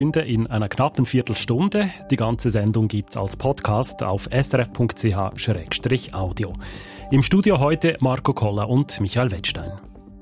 In einer knappen Viertelstunde. Die ganze Sendung gibt's als Podcast auf srf.ch/audio. Im Studio heute Marco Koller und Michael Wettstein.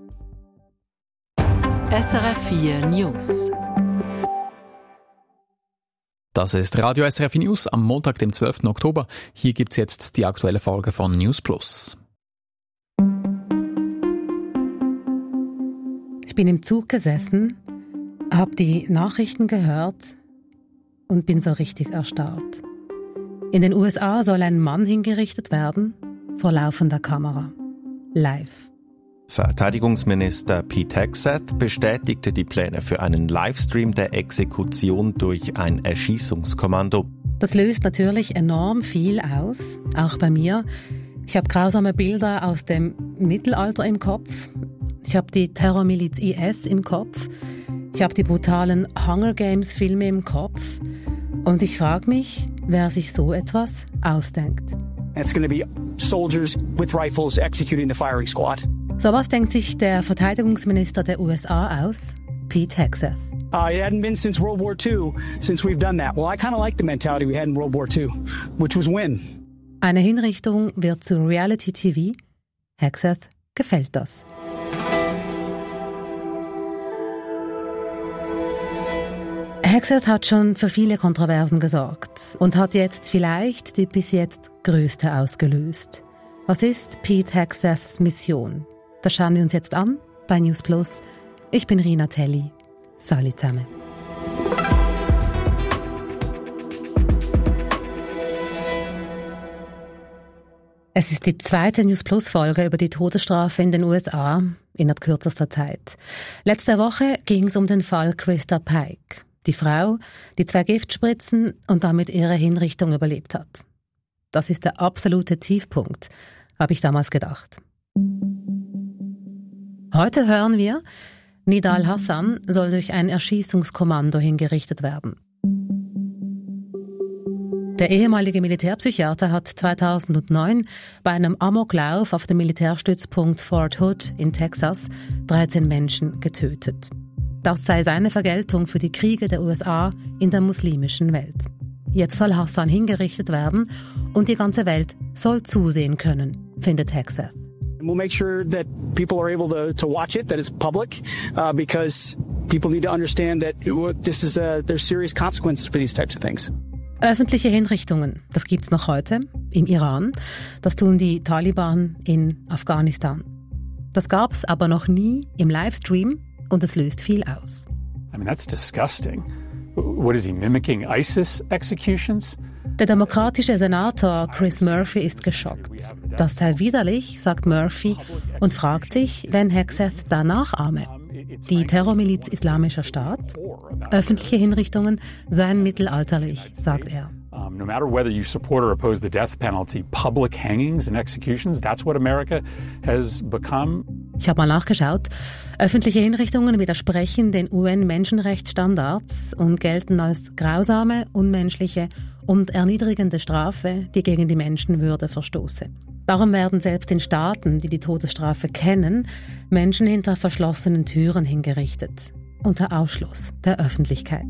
SRF 4 News. Das ist Radio SRF News am Montag, dem 12. Oktober. Hier gibt's jetzt die aktuelle Folge von News Plus. Ich bin im Zug gesessen, habe die Nachrichten gehört und bin so richtig erstarrt. In den USA soll ein Mann hingerichtet werden, vor laufender Kamera. Live. Verteidigungsminister Pete Hegseth bestätigte die Pläne für einen Livestream der Exekution durch ein Erschießungskommando. Das löst natürlich enorm viel aus, auch bei mir. Ich habe grausame Bilder aus dem Mittelalter im Kopf. Ich habe die Terrormiliz IS im Kopf. Ich habe die brutalen Hunger Games Filme im Kopf. Und ich frage mich, wer sich so etwas ausdenkt. It's going to be soldiers with rifles executing the firing squad. So was denkt sich der Verteidigungsminister der USA aus, Pete Hegseth. It hadn't been since World War II since we've done that. Well, I kind of like the mentality we had in World War II, which was win. Eine Hinrichtung wird zu Reality TV. Hegseth gefällt das. Hegseth hat schon für viele Kontroversen gesorgt und hat jetzt vielleicht die bis jetzt größte ausgelöst. Was ist Pete Hegseths Mission? Das schauen wir uns jetzt an bei News Plus. Ich bin Rina Telli. Salut zusammen. Es ist die zweite News Plus Folge über die Todesstrafe in den USA innerhalb kürzester Zeit. Letzte Woche ging es um den Fall Krista Pike. Die Frau, die 2 Giftspritzen und damit ihre Hinrichtung überlebt hat. Das ist der absolute Tiefpunkt, habe ich damals gedacht. Heute hören wir, Nidal Hasan soll durch ein Erschießungskommando hingerichtet werden. Der ehemalige Militärpsychiater hat 2009 bei einem Amoklauf auf dem Militärstützpunkt Fort Hood in Texas 13 Menschen getötet. Das sei seine Vergeltung für die Kriege der USA in der muslimischen Welt. Jetzt soll Hasan hingerichtet werden und die ganze Welt soll zusehen können, findet Hegseth. We'll make sure that people are able to watch it, that it's public, because people need to understand that this is there's serious consequences for these types of things. Öffentliche Hinrichtungen, das gibt's noch heute im Iran. Das tun die Taliban in Afghanistan. Das gab's aber noch nie im Livestream. Und es löst viel aus. I mean, that's disgusting. What is he mimicking? ISIS executions? Der demokratische Senator Chris Murphy ist geschockt. Das sei widerlich, sagt Murphy und fragt sich, wenn Hegseth da nachahme. Die Terrormiliz Islamischer Staat? Öffentliche Hinrichtungen seien mittelalterlich, sagt er. No matter whether you support or oppose the death penalty, public hangings and executions, that's what America has become. Ich habe mal nachgeschaut. Öffentliche Hinrichtungen widersprechen den UN-Menschenrechtsstandards und gelten als grausame, unmenschliche und erniedrigende Strafe, die gegen die Menschenwürde verstoße. Darum werden selbst in Staaten, die die Todesstrafe kennen, Menschen hinter verschlossenen Türen hingerichtet, unter Ausschluss der Öffentlichkeit.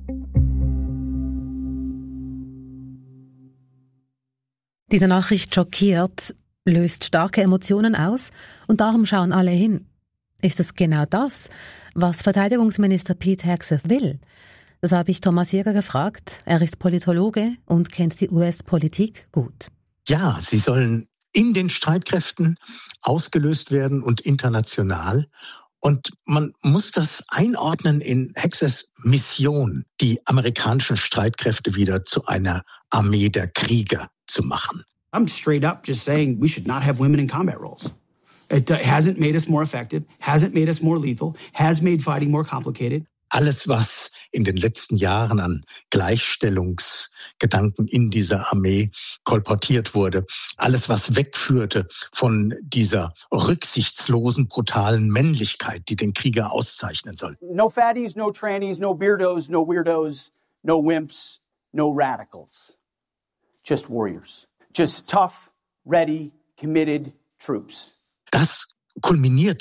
Diese Nachricht schockiert, löst starke Emotionen aus und darum schauen alle hin. Ist es genau das, was Verteidigungsminister Pete Hegseth will? Das habe ich Thomas Jäger gefragt. Er ist Politologe und kennt die US-Politik gut. Ja, sie sollen in den Streitkräften ausgelöst werden und international. Und man muss das einordnen in Hegseths Mission, die amerikanischen Streitkräfte wieder zu einer Armee der Krieger zu machen. I'm straight up just saying we should not have women in combat roles. It hasn't made us more effective, hasn't made us more lethal, has made fighting more complicated. Alles, was in den letzten Jahren an Gleichstellungsgedanken in dieser Armee kolportiert wurde, alles, was wegführte von dieser rücksichtslosen, brutalen Männlichkeit, die den Krieger auszeichnen soll. No fatties, no trannies, no beardos, no weirdos, no wimps, no radicals. Just warriors. Just tough, ready, committed troops. Das kulminiert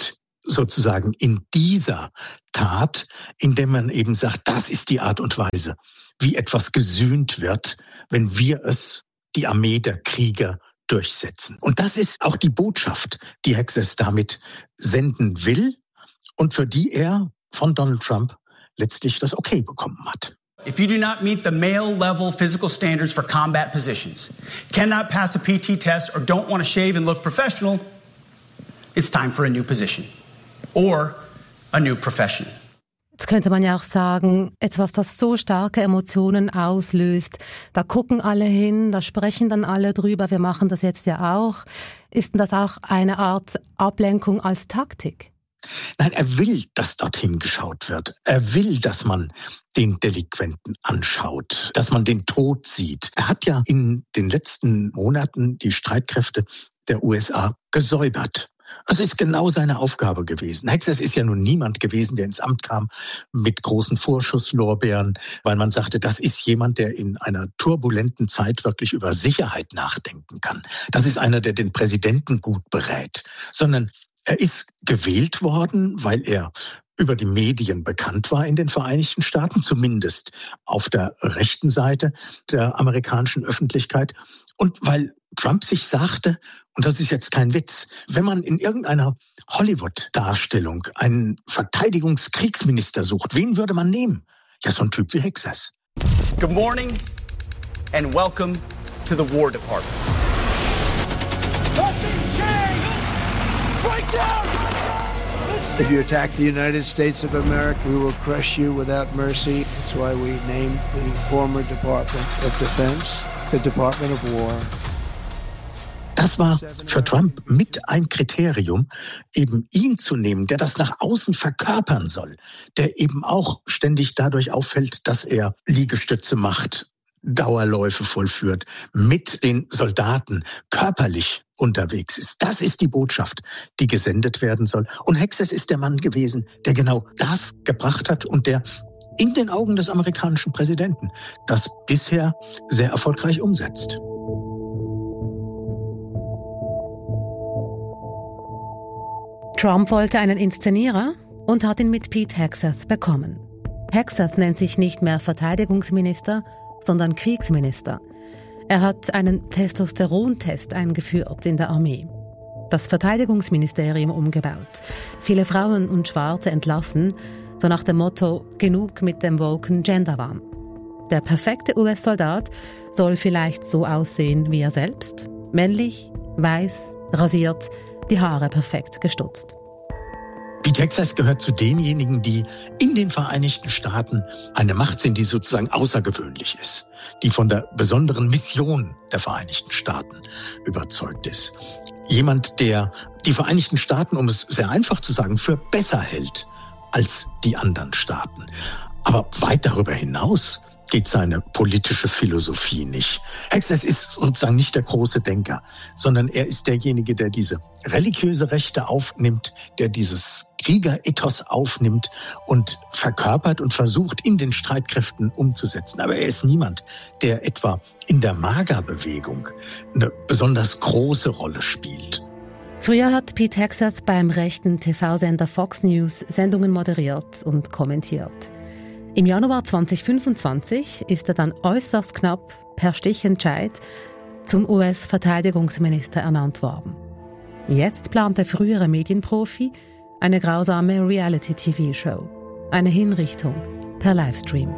sozusagen in dieser Tat, indem man eben sagt, das ist die Art und Weise, wie etwas gesühnt wird, wenn wir es, die Armee der Krieger, durchsetzen. Und das ist auch die Botschaft, die Hexes damit senden will und für die er von Donald Trump letztlich das Okay bekommen hat. If you do not meet the male-level physical standards for combat positions, cannot pass a PT test or don't want to shave and look professional, it's time for a new position or a new profession. Jetzt könnte man ja auch sagen, etwas, das so starke Emotionen auslöst, da gucken alle hin, da sprechen dann alle drüber, wir machen das jetzt ja auch. Ist denn das auch eine Art Ablenkung als Taktik? Nein, er will, dass dorthin geschaut wird. Er will, dass man den Delinquenten anschaut, dass man den Tod sieht. Er hat ja in den letzten Monaten die Streitkräfte der USA gesäubert. Das ist genau seine Aufgabe gewesen. Hexes ist ja nun niemand gewesen, der ins Amt kam mit großen Vorschusslorbeeren, weil man sagte, das ist jemand, der in einer turbulenten Zeit wirklich über Sicherheit nachdenken kann. Das ist einer, der den Präsidenten gut berät. Sondern er ist gewählt worden, weil er über die Medien bekannt war in den Vereinigten Staaten, zumindest auf der rechten Seite der amerikanischen Öffentlichkeit. Und weil Trump sich sagte, und das ist jetzt kein Witz, wenn man in irgendeiner Hollywood-Darstellung einen Verteidigungskriegsminister sucht, wen würde man nehmen? Ja, so ein Typ wie Hexes. Good morning and welcome to the War Department. If you attack the United States of America, we will crush you without mercy. That's why we named the former Department of Defense the Department of War. Das war für Trump mit ein Kriterium, eben ihn zu nehmen, der das nach außen verkörpern soll, der eben auch ständig dadurch auffällt, dass er Liegestütze macht, Dauerläufe vollführt, mit den Soldaten körperlich unterwegs ist. Das ist die Botschaft, die gesendet werden soll. Und Hexes ist der Mann gewesen, der genau das gebracht hat und der in den Augen des amerikanischen Präsidenten das bisher sehr erfolgreich umsetzt. Trump wollte einen Inszenierer und hat ihn mit Pete Hegseth bekommen. Hegseth nennt sich nicht mehr Verteidigungsminister, sondern Kriegsminister. Er hat einen Testosterontest eingeführt in der Armee. Das Verteidigungsministerium umgebaut. Viele Frauen und Schwarze entlassen, so nach dem Motto, genug mit dem woken Genderwahn. Der perfekte US-Soldat soll vielleicht so aussehen wie er selbst. Männlich, weiß, rasiert, die Haare perfekt gestutzt. Pete Hegseth gehört zu denjenigen, die in den Vereinigten Staaten eine Macht sind, die sozusagen außergewöhnlich ist, die von der besonderen Mission der Vereinigten Staaten überzeugt ist. Jemand, der die Vereinigten Staaten, um es sehr einfach zu sagen, für besser hält als die anderen Staaten. Aber weit darüber hinaus geht seine politische Philosophie nicht. Hexes ist sozusagen nicht der große Denker, sondern er ist derjenige, der diese religiöse Rechte aufnimmt, der dieses Kriegerethos aufnimmt und verkörpert und versucht, in den Streitkräften umzusetzen. Aber er ist niemand, der etwa in der MAGA-Bewegung eine besonders große Rolle spielt. Früher hat Pete Hegseth beim rechten TV-Sender Fox News Sendungen moderiert und kommentiert. Im Januar 2025 ist er dann äußerst knapp per Stichentscheid zum US-Verteidigungsminister ernannt worden. Jetzt plant der frühere Medienprofi eine grausame Reality-TV-Show, eine Hinrichtung per Livestream.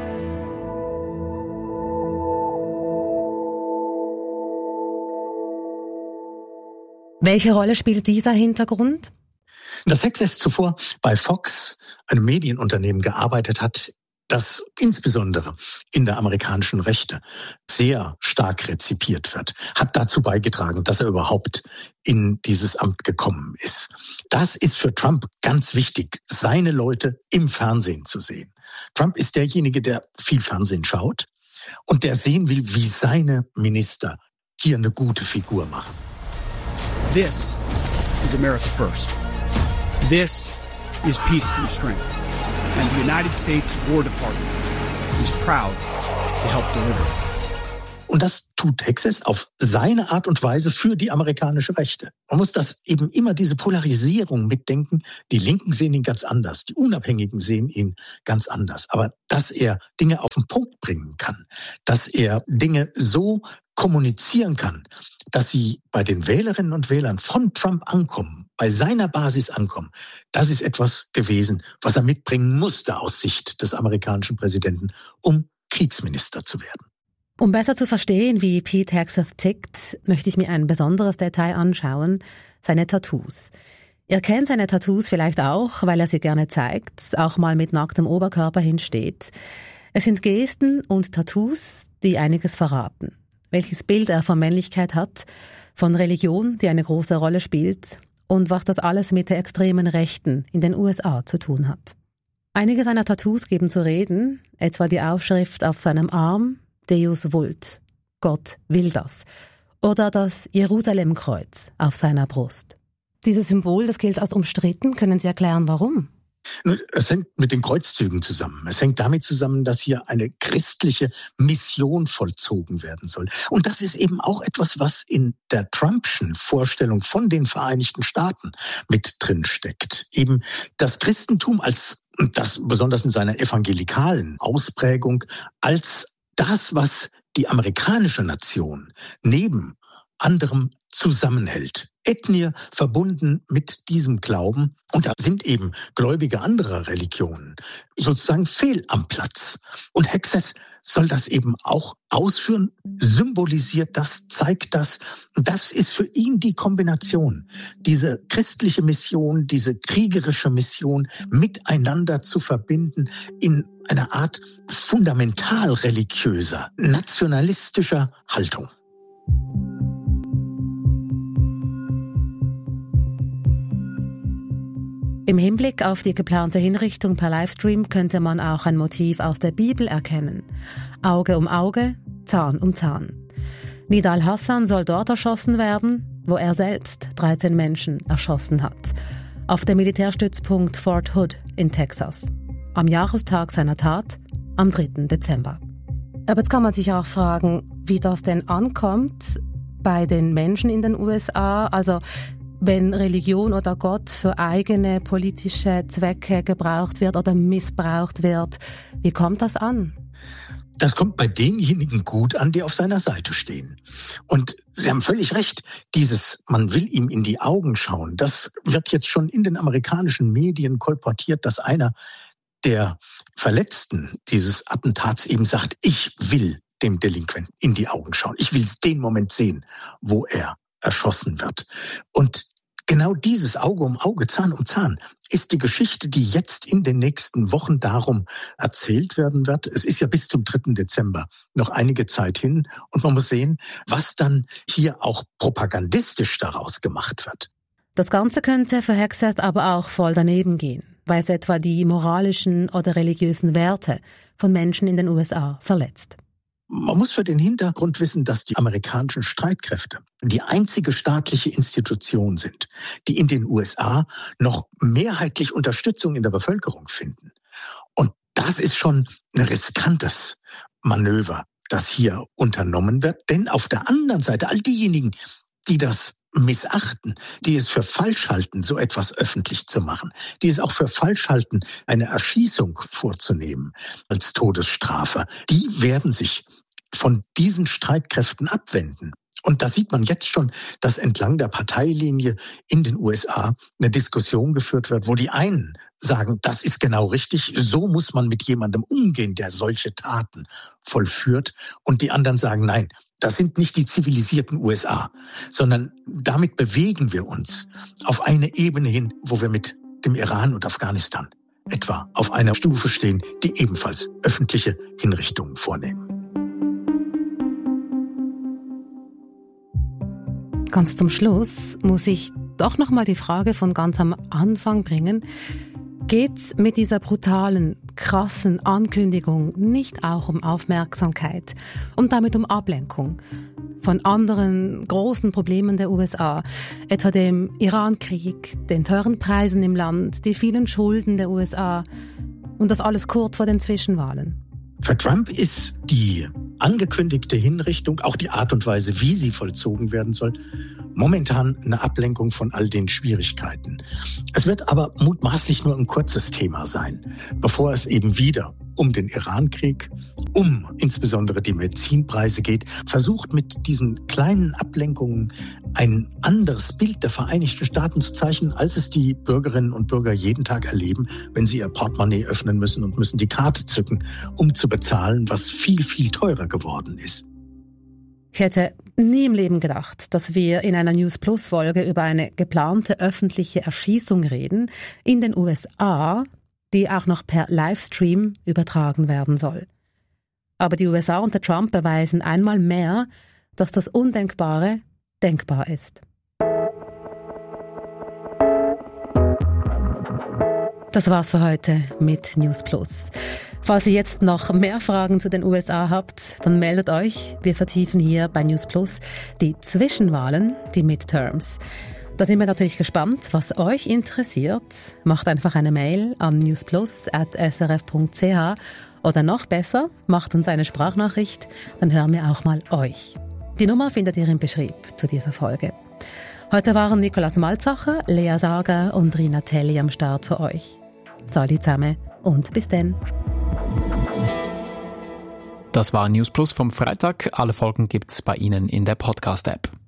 Welche Rolle spielt dieser Hintergrund? Dass Hexes zuvor bei Fox, einem Medienunternehmen, gearbeitet hat, das insbesondere in der amerikanischen Rechte sehr stark rezipiert wird, hat dazu beigetragen, dass er überhaupt in dieses Amt gekommen ist. Das ist für Trump ganz wichtig, seine Leute im Fernsehen zu sehen. Trump ist derjenige, der viel Fernsehen schaut und der sehen will, wie seine Minister hier eine gute Figur machen. This is America first. This is peace through strength. And the United States War Department is proud to help deliver. Und das tut Hexes auf seine Art und Weise für die amerikanische Rechte. Man muss das eben immer diese Polarisierung mitdenken. Die Linken sehen ihn ganz anders, die Unabhängigen sehen ihn ganz anders. Aber dass er Dinge auf den Punkt bringen kann, dass er Dinge so kommunizieren kann, dass sie bei den Wählerinnen und Wählern von Trump ankommen, bei seiner Basis ankommen, das ist etwas gewesen, was er mitbringen musste aus Sicht des amerikanischen Präsidenten, um Kriegsminister zu werden. Um besser zu verstehen, wie Pete Hegseth tickt, möchte ich mir ein besonderes Detail anschauen, seine Tattoos. Ihr kennt seine Tattoos vielleicht auch, weil er sie gerne zeigt, auch mal mit nacktem Oberkörper hinsteht. Es sind Gesten und Tattoos, die einiges verraten. Welches Bild er von Männlichkeit hat, von Religion, die eine große Rolle spielt, und was das alles mit der extremen Rechten in den USA zu tun hat. Einige seiner Tattoos geben zu reden, etwa die Aufschrift auf seinem Arm Deus vult, Gott will das, oder das Jerusalemkreuz auf seiner Brust. Dieses Symbol, das gilt als umstritten. Können Sie erklären, warum? Es hängt mit den Kreuzzügen zusammen. Es hängt damit zusammen, dass hier eine christliche Mission vollzogen werden soll. Und das ist eben auch etwas, was in der Trumpschen Vorstellung von den Vereinigten Staaten mit drin steckt. Eben das Christentum als, das besonders in seiner evangelikalen Ausprägung, als das, was die amerikanische Nation neben anderem zusammenhält. Ethnie verbunden mit diesem Glauben. Und da sind eben Gläubige anderer Religionen sozusagen fehl am Platz. Und Hexes soll das eben auch ausführen, symbolisiert das, zeigt das. Und das ist für ihn die Kombination, diese christliche Mission, diese kriegerische Mission miteinander zu verbinden in einer Art fundamental religiöser, nationalistischer Haltung. Im Hinblick auf die geplante Hinrichtung per Livestream könnte man auch ein Motiv aus der Bibel erkennen. Auge um Auge, Zahn um Zahn. Nidal Hassan soll dort erschossen werden, wo er selbst 13 Menschen erschossen hat. Auf dem Militärstützpunkt Fort Hood in Texas. Am Jahrestag seiner Tat, am 3. Dezember. Aber jetzt kann man sich auch fragen, wie das denn ankommt bei den Menschen in den USA. Also wenn Religion oder Gott für eigene politische Zwecke gebraucht wird oder missbraucht wird, wie kommt das an? Das kommt bei denjenigen gut an, die auf seiner Seite stehen. Und Sie haben völlig recht, man will ihm in die Augen schauen, das wird jetzt schon in den amerikanischen Medien kolportiert, dass einer der Verletzten dieses Attentats eben sagt, ich will dem Delinquenten in die Augen schauen. Ich will den Moment sehen, wo er erschossen wird. Und genau dieses Auge um Auge, Zahn um Zahn ist die Geschichte, die jetzt in den nächsten Wochen darum erzählt werden wird. Es ist ja bis zum 3. Dezember noch einige Zeit hin und man muss sehen, was dann hier auch propagandistisch daraus gemacht wird. Das Ganze könnte für Hegseth aber auch voll daneben gehen, weil es etwa die moralischen oder religiösen Werte von Menschen in den USA verletzt. Man muss für den Hintergrund wissen, dass die amerikanischen Streitkräfte die einzige staatliche Institution sind, die in den USA noch mehrheitlich Unterstützung in der Bevölkerung finden. Und das ist schon ein riskantes Manöver, das hier unternommen wird. Denn auf der anderen Seite, all diejenigen, die das missachten, die es für falsch halten, so etwas öffentlich zu machen, die es auch für falsch halten, eine Erschießung vorzunehmen als Todesstrafe, die werden sich von diesen Streitkräften abwenden. Und da sieht man jetzt schon, dass entlang der Parteilinie in den USA eine Diskussion geführt wird, wo die einen sagen, das ist genau richtig, so muss man mit jemandem umgehen, der solche Taten vollführt. Und die anderen sagen, nein, das sind nicht die zivilisierten USA, sondern damit bewegen wir uns auf eine Ebene hin, wo wir mit dem Iran und Afghanistan etwa auf einer Stufe stehen, die ebenfalls öffentliche Hinrichtungen vornehmen. Ganz zum Schluss muss ich doch noch mal die Frage von ganz am Anfang bringen. Geht's mit dieser brutalen, krassen Ankündigung nicht auch um Aufmerksamkeit und damit um Ablenkung von anderen großen Problemen der USA, etwa dem Iran-Krieg, den teuren Preisen im Land, die vielen Schulden der USA und das alles kurz vor den Zwischenwahlen? Für Trump ist die angekündigte Hinrichtung, auch die Art und Weise, wie sie vollzogen werden soll, momentan eine Ablenkung von all den Schwierigkeiten. Es wird aber mutmaßlich nur ein kurzes Thema sein, bevor es eben wieder um den Irankrieg, um insbesondere die Medizinpreise geht, versucht mit diesen kleinen Ablenkungen ein anderes Bild der Vereinigten Staaten zu zeichnen, als es die Bürgerinnen und Bürger jeden Tag erleben, wenn sie ihr Portemonnaie öffnen müssen und müssen die Karte zücken, um zu bezahlen, was viel, viel teurer geworden ist. Ich hätte nie im Leben gedacht, dass wir in einer News Plus Folge über eine geplante öffentliche Erschießung reden in den USA, die auch noch per Livestream übertragen werden soll. Aber die USA unter Trump beweisen einmal mehr, dass das Undenkbare denkbar ist. Das war's für heute mit News Plus. Falls ihr jetzt noch mehr Fragen zu den USA habt, dann meldet euch. Wir vertiefen hier bei News Plus die Zwischenwahlen, die Midterms. Da sind wir natürlich gespannt, was euch interessiert. Macht einfach eine Mail an newsplus@srf.ch oder noch besser, macht uns eine Sprachnachricht, dann hören wir auch mal euch. Die Nummer findet ihr im Beschrieb zu dieser Folge. Heute waren Nikolaus Malzacher, Lea Sager und Rina Telli am Start für euch. Sali zusammen und bis dann. Das war News Plus vom Freitag. Alle Folgen gibt's bei Ihnen in der Podcast-App.